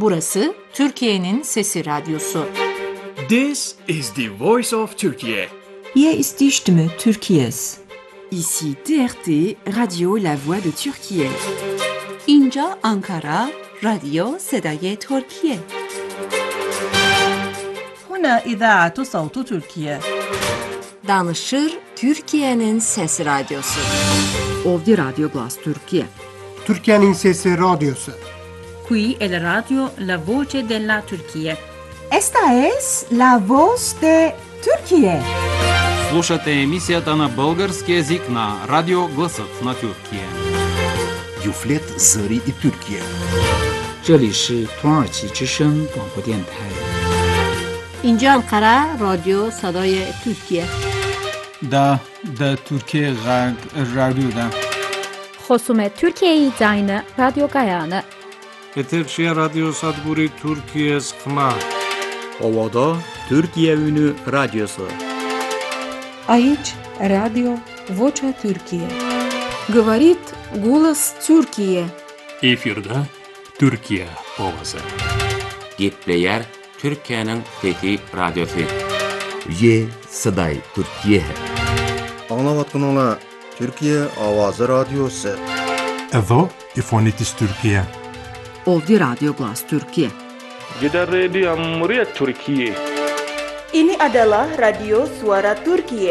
Burası Türkiye'nin Sesi Radyosu. This is the voice of Turkey. Hier ist die Stimme Türkiye's. Ici TRT, Radio La Voix de Türkiye. اینجا آنکارا، رادیو صدای ترکیه. هنا إذاعة صوت تركيا. Danışır Türkiye'nin Sesi Radyosu. Ovdje Radio Glas Türkiye. Türkiye'nin Sesi Radyosu. Qui è la radio La Voce della Turchia. Esta es la voz de Türkiye. Слушате емисията на български език на Радио Гласът на Türkiye. Юфлет Зări и Türkiye. 这里是土耳其之声广播电台。 اینجا آنکارا، رادیو صدای ترکیه. Da Türkiye Radyo'da. خصوم Türkiye Zayını Radyo Gayane. Eterşehir Radyo Sadburi Türkiye Skma. Ovada Türkiye Ünü Radyosu. Aici Radio Vocea Türkiye. Говорит голос Türkiye. Efirde Türkiye ovası. Gepleyer Türkiye'nin Fethi Radyosu. Ye Saday Türkiye. Anlavatkanlar Türkiye Avazı Radyosu. Evo İfonitis Türkiye. Ovdje Radio Glas Türkiye. Gider Radio Muryat Türkiye. Ini adalah Radio Suara Turkiye.